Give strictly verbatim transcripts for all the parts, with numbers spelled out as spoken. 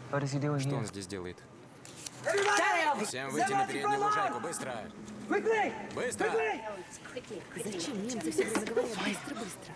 Что он здесь делает? Всем выйти на переднюю лужайку, быстро! Быстро! Зачем немцы все время говорят быстро-быстро?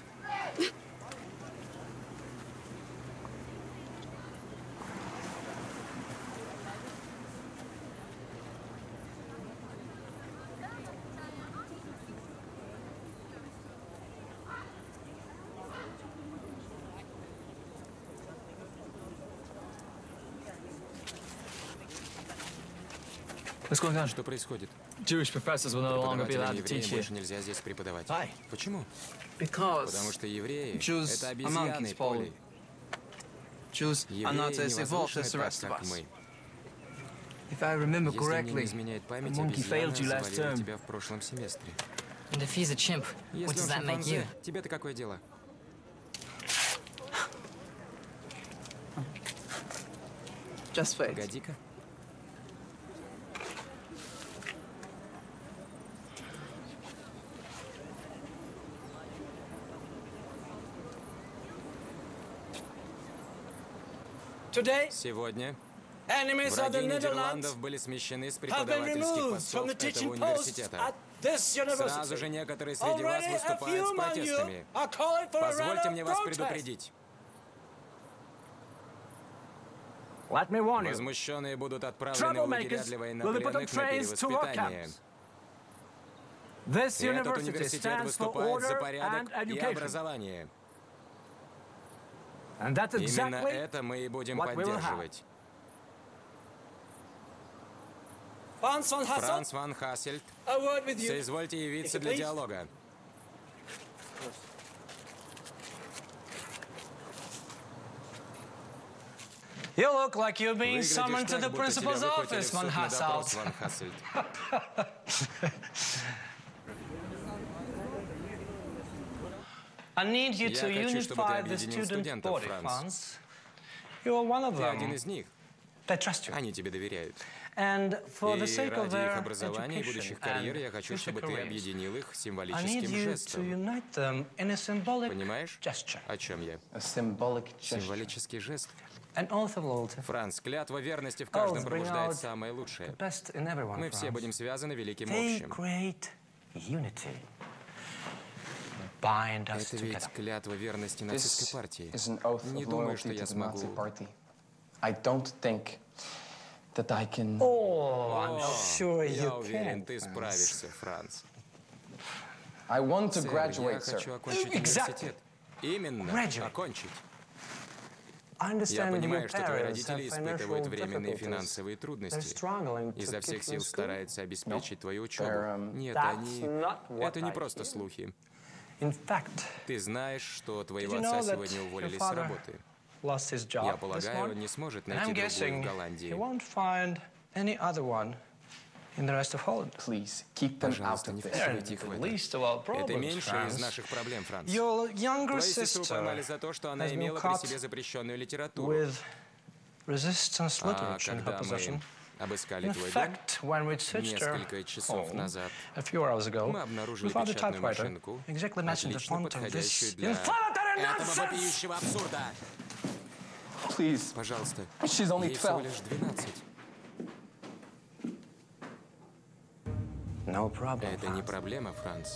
Что происходит? Jewish professors will no longer be allowed to Преподавателям teach евреям here. больше нельзя здесь преподавать. Why? Почему? Because Потому что евреи Jews — это are обезьяны, monkeys, Paul. Поли. Jews are Евреи not не as evolved возвышены as the так, rest of как us. мы. If I remember Если мне не correctly, изменяет the память, monkey failed you обезьяна last завалила term. тебя в прошлом семестре. And if he's a chimp, what Если does он that make you? шимпанзе, тебе-то какое дело? Just wait. Погоди-ка. Today, Сегодня enemies of the враги Netherlands Нидерландов были смещены с have been преподавательских removed from постов the этого teaching posts университета. at this Сразу же university. некоторые среди вас Already a выступают few с among you протестами. are calling for a round Позвольте мне of вас protest. предупредить. Let me warn you. Возмущенные будут отправлены в лагеря для военнопленных на перевоспитание. This И этот university университет stands for выступает за order порядок and и education. образование. And that's Именно exactly это мы и будем what we will have. поддерживать. Franz von Hasselt, Франц ван Хассельт, a word with you. соизвольте явиться If you для please. диалога. You look like you're being Выглядишь summoned to так, the будто тебя principal's выхватили office, в суд von на допрос, Hasselt. ван Хассельт. I need you Я to хочу, чтобы ты unify the объединил student студентов, body, Франц. Franz. You are one of Ты один them. из них. They trust you. Они тебе доверяют. And for the И sake of ради их their образования и будущих education карьер я and хочу, future чтобы ты careers, объединил их I need символическим you to жестом. unite them in a symbolic Понимаешь, gesture. о чем я? A symbolic gesture. Символический жест. An oath of loyalty. Франц, клятва верности в каждом Oaths bring пробуждает out самое лучшее. The best in everyone, Мы все Franz. будем связаны великим They общим. create unity. Bind us Это ведь together. клятва верности нацистской This партии. is an oath Не of думаю, что loyalty я to the Nazi смогу. party. I don't think that I can... Oh, I'm sure Я you уверен, can. ты справишься, Франц. I want to Сэр, я graduate, хочу sir. окончить Exactly. университет. Именно, Graduate. окончить. I Я understand your понимаю, что твои parents родители have испытывают financial временные difficulties. финансовые They're трудности. struggling to Изо keep всех you сил in school. стараются обеспечить твою учебу. They're, um, Нет, That's они... not what Это не I просто hear. слухи. In fact, Ты знаешь, что твоего Did you отца know that сегодня your уволили с father работы. lost his job Я this полагаю, он morning? не сможет And найти I'm другую guessing в he Голландии. won't find any other one in the rest of Holland. Please, keep them out Пожалуйста, of не this. They're впутывайте их the в это. least of our Это problems, меньшее из Franz. наших проблем, Франц. Your younger Твою сестру поймали sister за то, что она has been имела при caught себе запрещенную литературу. with resistance А literature in her когда possession. мы обыскали In твой дом, fact, when we searched her несколько часов home назад, a few hours ago, мы we обнаружили found a печатную typewriter машинку, exactly matching the отлично font of подходящую this для inflammatory этого nonsense. вопиющего абсурда. Please, Пожалуйста, she's only ей всего twelve. лишь двенадцать. No problem, Это не Franz. проблема, Франц.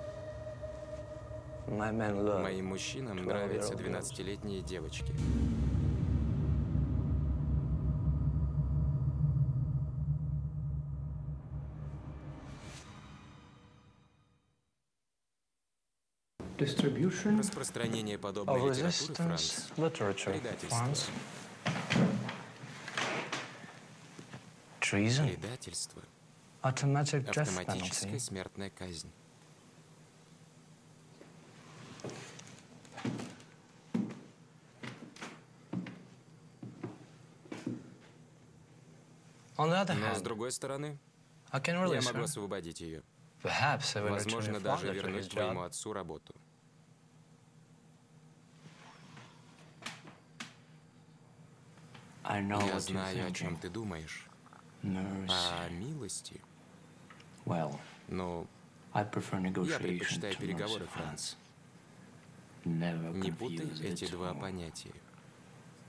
My men love Моим мужчинам twelve-year-old нравятся girls. двенадцатилетние девочки. Distribution Распространение подобной of литературы, Франц, resistance literature, предательство. Franz. Treason, Предательство. automatic death Автоматическая penalty. смертная казнь. On the other Но, с hand, другой стороны, I can я release могу her. освободить ее. Perhaps I will return Возможно, your даже father to his вернуть твоему job. отцу работу. I know Я what знаю, you're о чем thinking. ты думаешь. Mercy. О милости. Well, Ну, I prefer я negotiation предпочитаю to переговоры, mercy, Франц. Franz. Never Не confuse путай the эти два two. понятия.